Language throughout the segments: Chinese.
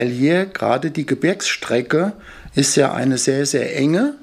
Hier gerade die Gebirgsstrecke ist ja eine sehr, sehr enge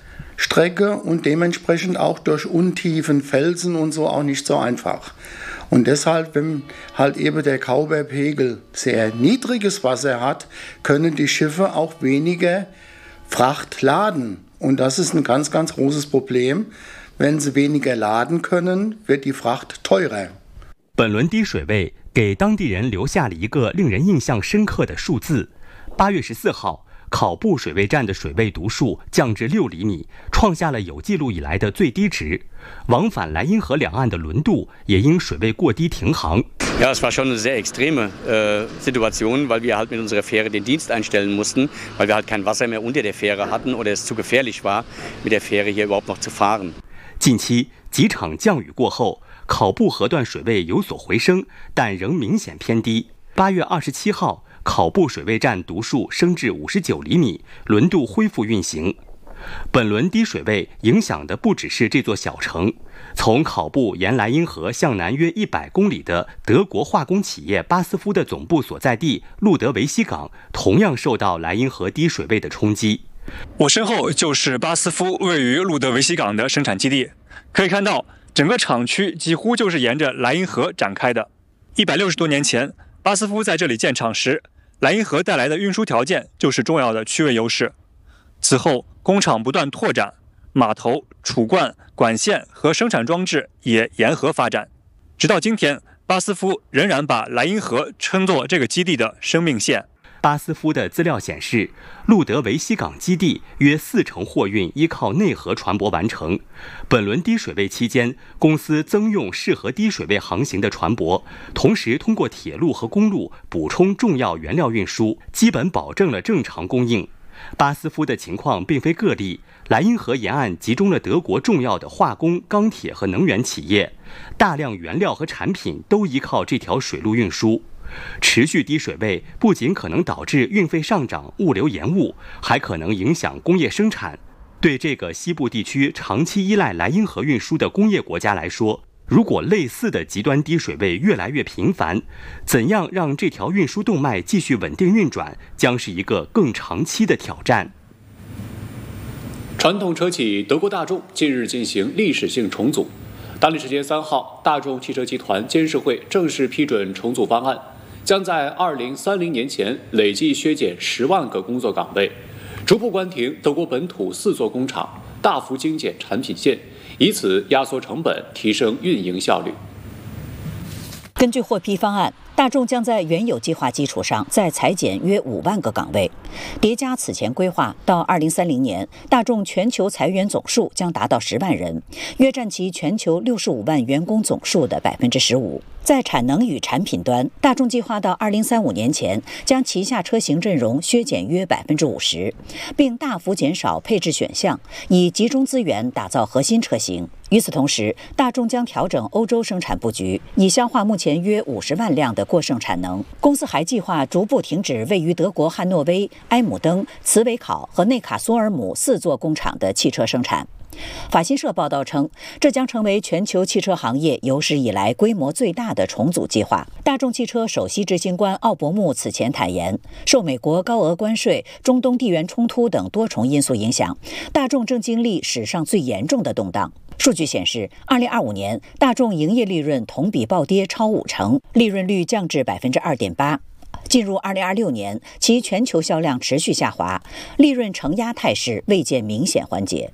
Strecke und dementsprechend auch durch untiefen Felsen und so auch nicht so einfach. Und deshalb, wenn halt eben der Kauberpegel sehr niedriges Wasser hat, können die Schiffe auch weniger Fracht laden. Und das ist ein ganz, ganz großes Problem. Wenn sie weniger laden können, wird die Fracht teurer. 本轮低水位给当地人留下了一个令人印象深刻的数字。8月14号，考布水位站的水位读数降至6厘米，创下了有记录以来的最低值。往返莱茵河两岸的轮渡也因水位过低停航。 Ja, es war schon eine sehr extreme Situation, weil wir halt mit unserer Fähre den Dienst einstellen mussten, weil wir halt kein Wasser mehr unter der Fähre hatten oder es zu gefährlich war, mit der Fähre hier überhaupt noch zu fahren. 近期几场降雨过后，考布河段水位有所回升，但仍明显偏低。8月27号，考布水位站读数升至59厘米，轮渡恢复运行。本轮低水位影响的不只是这座小城，从考布沿莱茵河向南约100公里的德国化工企业巴斯夫的总部所在地路德维希港，同样受到莱茵河低水位的冲击。 我身后就是巴斯夫位于路德维希港的生产基地，可以看到整个厂区几乎就是沿着莱茵河展开的。160多年前，巴斯夫在这里建厂时，莱茵河带来的运输条件就是重要的区位优势。此后，工厂不断拓展，码头、储罐、管线和生产装置也沿河发展。直到今天，巴斯夫仍然把莱茵河称作这个基地的生命线。 巴斯夫的资料显示，路德维希港基地约40%货运依靠内河船舶完成。本轮低水位期间，公司增用适合低水位航行的船舶，同时通过铁路和公路补充重要原料运输，基本保证了正常供应。巴斯夫的情况并非个例，莱茵河沿岸集中了德国重要的化工、钢铁和能源企业，大量原料和产品都依靠这条水路运输。持续低水位不仅可能导致运费上涨、物流延误，还可能影响工业生产。对这个西部地区长期依赖莱茵河运输的工业国家来说，如果类似的极端低水位越来越频繁，怎样让这条运输动脉继续稳定运转，将是一个更长期的挑战。 传统车企德国大众近日进行历史性重组。当地时间3号，大众汽车集团监事会正式批准重组方案，将在2030年前累计削减10万个工作岗位，逐步关停德国本土4座工厂，大幅精简产品线，以此压缩成本，提升运营效率。 根据获批方案，大众将在原有计划基础上再裁减约5万个岗位，叠加此前规划，到2030年，大众全球裁员总数将达到10万人，约占其全球65万员工总数的15%。在产能与产品端，大众计划到2035年前将旗下车型阵容削减约50%，并大幅减少配置选项，以集中资源打造核心车型。与此同时，大众将调整欧洲生产布局，以消化目前约50万辆的过剩产能。公司还计划逐步停止位于德国汉诺威、埃姆登、茨韦考和内卡索尔姆4座工厂的汽车生产。法新社报道称，这将成为全球汽车行业有史以来规模最大的重组计划。大众汽车首席执行官奥伯穆此前坦言，受美国高额关税、中东地缘冲突等多重因素影响，大众正经历史上最严重的动荡。数据显示，2025年大众营业利润同比暴跌超50%，利润率降至2.8%。进入2026年，其全球销量持续下滑，利润承压态势未见明显缓解。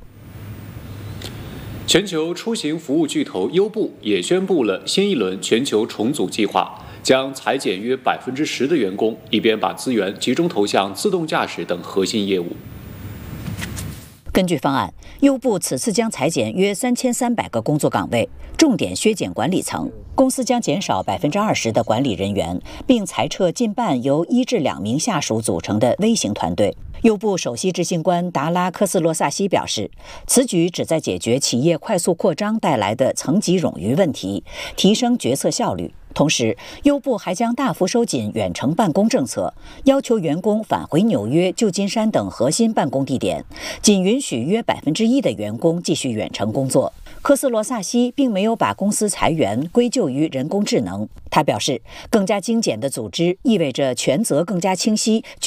全球出行服务巨头优步也宣布了新一轮全球重组计划，将裁减约10%的员工，以便把资源集中投向自动驾驶等核心业务。 根据方案，优步此次将裁减约3300个工作岗位，重点削减管理层。公司将减少20%的管理人员，并裁撤近半由1至2名下属组成的微型团队。优步首席执行官达拉科斯洛萨西表示，此举旨在解决企业快速扩张带来的层级冗余问题，提升决策效率。同时，优步还将大幅收紧远程办公政策，要求员工返回纽约、旧金山等核心办公地点，仅允许约1%的员工继续远程工作。 科斯罗萨西并没有把公司裁员归咎于人工智能。他表示，更加精简的组织意味着权责更加清晰。